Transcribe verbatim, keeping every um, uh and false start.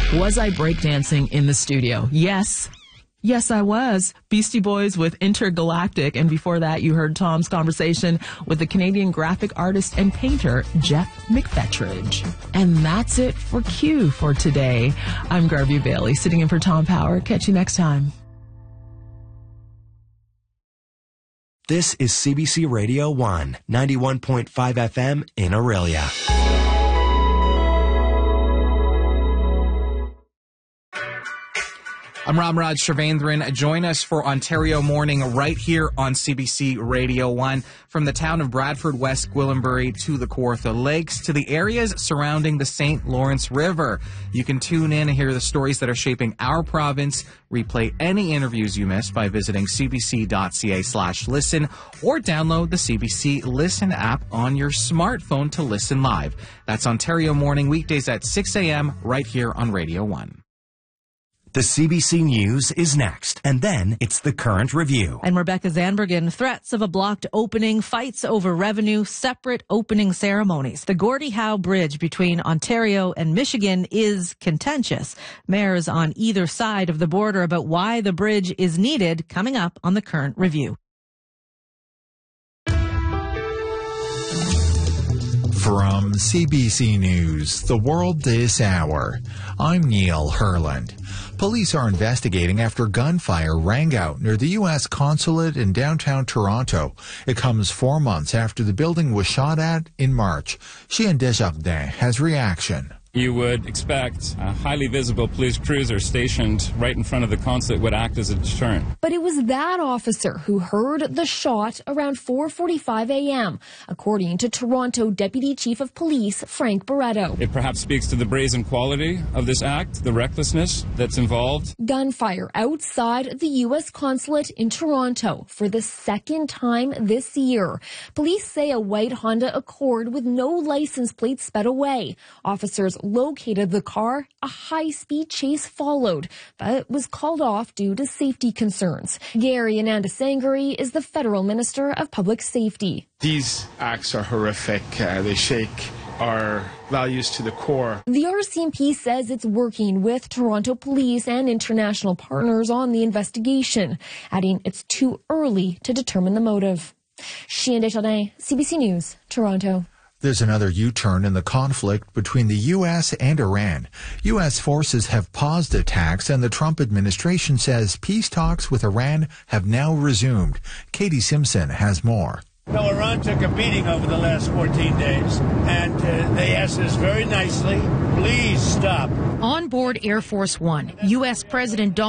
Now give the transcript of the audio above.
Was I breakdancing in the studio? Yes. Yes, I was. Beastie Boys with Intergalactic. And before that, you heard Tom's conversation with the Canadian graphic artist and painter, Jeff McFetridge. And that's it for Q for today. I'm Garvey Bailey, sitting in for Tom Power. Catch you next time. This is C B C Radio one, ninety-one point five F M in Aurelia. I'm Ramraj Shavendran. Join us for Ontario Morning right here on C B C Radio one. From the town of Bradford, West Gwillimbury to the Kawartha Lakes to the areas surrounding the Saint Lawrence River. You can tune in and hear the stories that are shaping our province. Replay any interviews you missed by visiting cbc.ca slash listen or download the C B C Listen app on your smartphone to listen live. That's Ontario Morning weekdays at six a.m. right here on Radio one. The C B C News is next, and then it's the Current Review. And Rebecca Zanbergen, threats of a blocked opening, fights over revenue, separate opening ceremonies. The Gordie Howe Bridge between Ontario and Michigan is contentious. Mayors on either side of the border about why the bridge is needed, coming up on the Current Review. From C B C News, The World This Hour, I'm Neil Herland. Police are investigating after gunfire rang out near the U S consulate in downtown Toronto. It comes four months after the building was shot at in March. Chien Desjardins has reaction. You would expect a highly visible police cruiser stationed right in front of the consulate would act as a deterrent. But it was that officer who heard the shot around four forty-five a.m., according to Toronto Deputy Chief of Police Frank Barretto. It perhaps speaks to the brazen quality of this act, the recklessness that's involved. Gunfire outside the U S consulate in Toronto for the second time this year. Police say a white Honda Accord with no license plate sped away. Officers located the car. A high-speed chase followed, but was called off due to safety concerns. Gary Anandasangari is the federal minister of public safety. These acts are horrific. Uh, they shake our values to the core. The R C M P says it's working with Toronto police and international partners on the investigation, adding it's too early to determine the motive. Chien Desjardins, C B C News, Toronto. There's another U-turn in the conflict between the U S and Iran. U S forces have paused attacks, and the Trump administration says peace talks with Iran have now resumed. Katie Simpson has more. Well, Iran took a beating over the last fourteen days, and uh, they asked us very nicely, please stop. On board Air Force One, U S President Donald